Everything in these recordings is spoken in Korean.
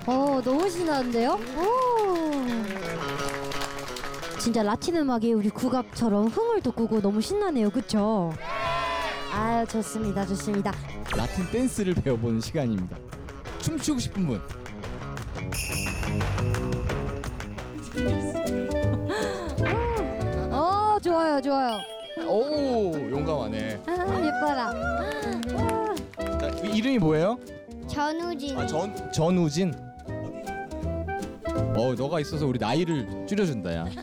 너무 신나는데요? 진짜 라틴 음악이 우리 국악처럼 흥을 돋구고 너무 신나네요. 그쵸? 아유, 좋습니다. 좋습니다. 라틴 댄스를 배워보는 시간입니다. 춤추고 싶은 분. 좋아요, 좋아요. 오, 용감하네. 예뻐라. 자, 이름이 뭐예요? 전우진. 전우진. 너가 있어서 우리 나이를 줄여준다, 야.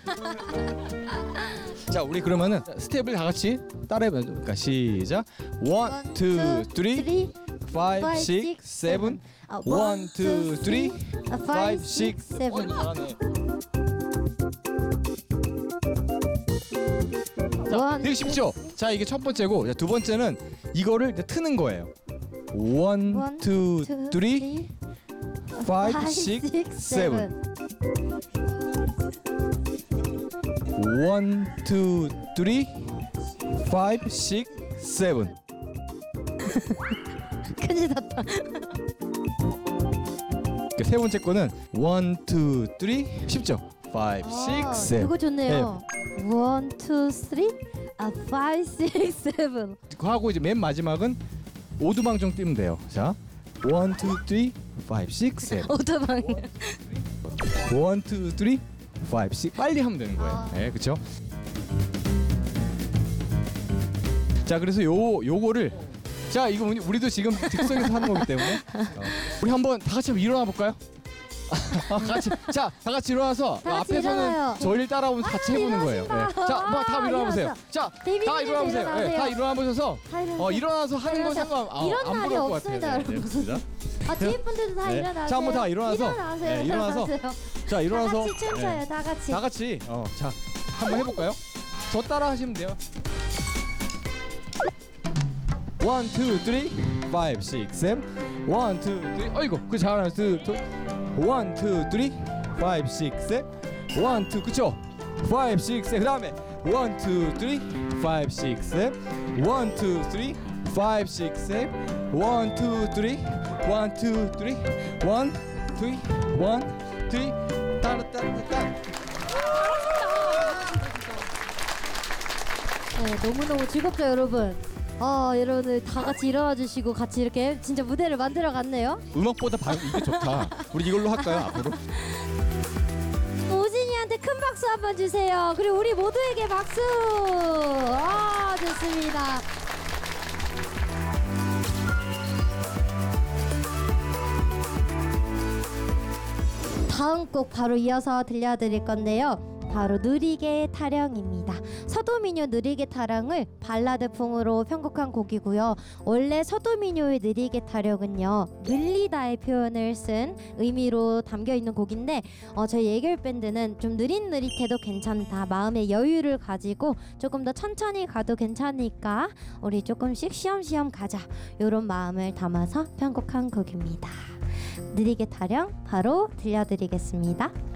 자, 우리 그러면은 스텝을 다 같이 따라해봐요. 그러니까 시작. 1, 2, 3, 5, 6, 7. 1, 2, 3, 5, 6, 7. 자, 되게 쉽죠? 자, 이게 첫 번째고, 자, 두 번째는 이거를 이제 트는 거예요. 1, 2, 3, 5, 6, 7. 1, 2, 3, 5, 6, 7. 큰일 났다. 세 번째 거는 1, 2, 3 쉽죠? 5, 6, 7. 이거 좋네요. 1, 2, 3, 5, 6, 7. 하고 이제 맨 마지막은 오두방정 뛰면 돼요. 자, 1, 2, 3, 5, 6, 7. 오두방. 1, 2, 3, 5, 6. 빨리 하면 되는 거예요. 네, 그렇죠? 자, 그래서 요거를 자, 이거 우리도 지금 즉석에서 하는 거기 때문에 우리 한번 다 같이 한번 일어나 볼까요? 같이. 자, 다 같이 일어나서 같이 앞에서는 일어나요. 저희를 따라오면서 같이 해보는 거예요. 네. 자, 뭐 다 일어나 보세요. 자, 다 일어나 보세요. 네, 다 일어나 보셔서 일어나서 하는 건 상관 이런 안 날이 부러울 것 없습니다, 같아요. 여러분. 네, 그렇습니다. 뒤에 분들도 다 네. 일어나세요. 자, 한번 다 일어나서. 네, 일어나서. 자, 일어나서. 다 같이 춤춰요. 네. 다 같이. 다 같이. 자, 한번 해볼까요? 저 따라 하시면 돼요. 1, 2, 3, 5, 6, 7. 1, 2, 3. 어이구, 그 잘하네. 1, 2, 3, 5, 6, 7. 1, 2, 그쵸? 5, 6, 7. 그 다음에 1, 2, 3, 5, 6, 7. 1, 2, 3, 5, 6, 7. 1, 2, 3, 1, 2, 3, 1, 2, 1, 3. 따라따라따라. 네, 너무너무 즐겁죠, 여러분. 여러분들 다 같이 일어나 주시고 같이 이렇게 진짜 무대를 만들어 갔네요. 음악보다 이게 좋다. 우리 이걸로 할까요, 앞으로? 우진이한테 큰 박수 한번 주세요. 그리고 우리 모두에게 박수. 좋습니다. 다음 곡 바로 이어서 들려드릴 건데요. 바로 느리게 타령입니다. 서도민요 느리게 타령을 발라드풍으로 편곡한 곡이고요. 원래 서도민요의 느리게 타령은요, 늘리다의 표현을 쓴 의미로 담겨있는 곡인데 저희 예결 밴드는 좀 느릿느릿해도 괜찮다, 마음의 여유를 가지고 조금 더 천천히 가도 괜찮으니까 우리 조금씩 쉬엄쉬엄 가자, 이런 마음을 담아서 편곡한 곡입니다. 느리게 타령 바로 들려드리겠습니다.